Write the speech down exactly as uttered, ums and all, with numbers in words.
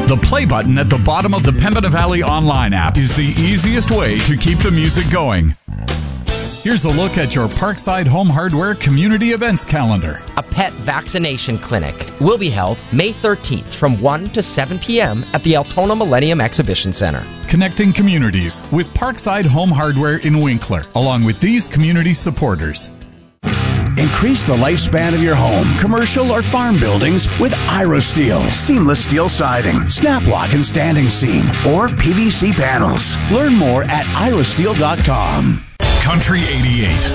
The play button at the bottom of the Pembina Valley Online app is the easiest way to keep the music going. Here's a look at your Parkside Home Hardware community events calendar. A pet vaccination clinic will be held May thirteenth from one to seven p.m. at the Altona Millennium Exhibition Center. Connecting communities with Parkside Home Hardware in Winkler, along with these community supporters. Increase the lifespan of your home, commercial or farm buildings with IroSteel. Seamless steel siding, snap lock and standing seam, or P V C panels. Learn more at iro steel dot com. Country eighty-eight,